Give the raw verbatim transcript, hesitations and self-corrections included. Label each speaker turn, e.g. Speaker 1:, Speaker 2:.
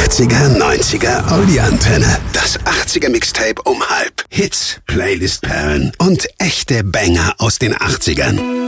Speaker 1: achtziger, neunziger, Audi-Antenne. Das achtziger-Mixtape um halb. Hits, Playlist-Perlen und echte Banger aus den achtzigern.